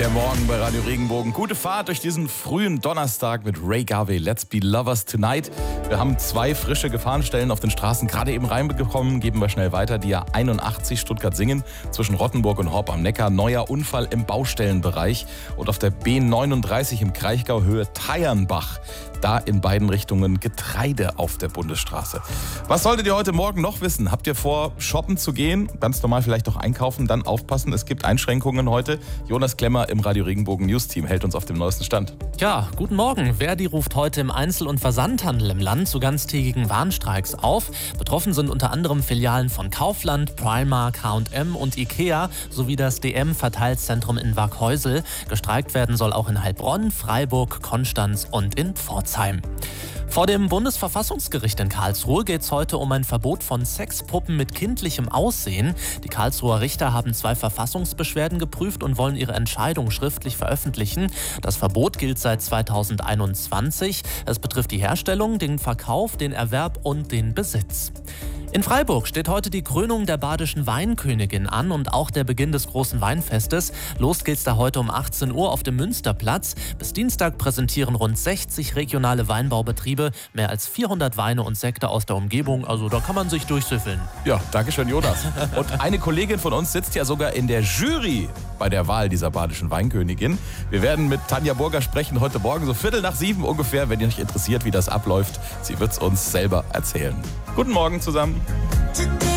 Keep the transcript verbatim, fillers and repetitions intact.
Der Morgen bei Radio Regenbogen. Gute Fahrt durch diesen frühen Donnerstag mit Ray Garvey. Let's be lovers tonight. Wir haben zwei frische Gefahrenstellen auf den Straßen gerade eben reinbekommen. Geben wir schnell weiter. Die A einundachtzig Stuttgart-Singen zwischen Rottenburg und Horb am Neckar. Neuer Unfall im Baustellenbereich. Und auf der B neununddreißig im Kraichgau Höhe Teiernbach. Da in beiden Richtungen Getreide auf der Bundesstraße. Was solltet ihr heute Morgen noch wissen? Habt ihr vor, shoppen zu gehen? Ganz normal vielleicht auch einkaufen, dann aufpassen. Es gibt Einschränkungen heute. Jonas Klemmer im Radio Regenbogen News Team hält uns auf dem neuesten Stand. Ja, guten Morgen. Verdi ruft heute im Einzel- und Versandhandel im Land zu ganztägigen Warnstreiks auf. Betroffen sind unter anderem Filialen von Kaufland, Primark, H und M und Ikea sowie das D M-Verteilzentrum in Waghäusel. Gestreikt werden soll auch in Heilbronn, Freiburg, Konstanz und in Pforzheim. Vor dem Bundesverfassungsgericht in Karlsruhe geht es heute um ein Verbot von Sexpuppen mit kindlichem Aussehen. Die Karlsruher Richter haben zwei Verfassungsbeschwerden geprüft und wollen ihre Entscheidung schriftlich veröffentlichen. Das Verbot gilt seit zweitausendeinundzwanzig. Es betrifft die Herstellung, den Verkauf, den Erwerb und den Besitz. In Freiburg steht heute die Krönung der badischen Weinkönigin an und auch der Beginn des großen Weinfestes. Los geht's da heute um achtzehn Uhr auf dem Münsterplatz. Bis Dienstag präsentieren rund sechzig regionale Weinbaubetriebe mehr als vierhundert Weine und Sekte aus der Umgebung. Also da kann man sich durchsüffeln. Ja, danke schön, Jonas. Und eine Kollegin von uns sitzt ja sogar in der Jury bei der Wahl dieser badischen Weinkönigin. Wir werden mit Tanja Burger sprechen heute Morgen, so Viertel nach sieben ungefähr, wenn ihr euch interessiert, wie das abläuft. Sie wird es uns selber erzählen. Guten Morgen zusammen.